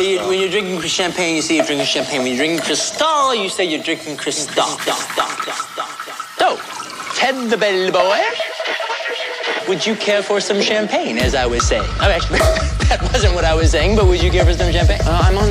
When you're drinking champagne, you say you're drinking champagne. When you're drinking Cristal, you say you're drinking Cristal. So, Ted the bellboy, would you care for some champagne, as I was saying? Oh, actually, that wasn't what I was saying, but would you care for some champagne? I'm on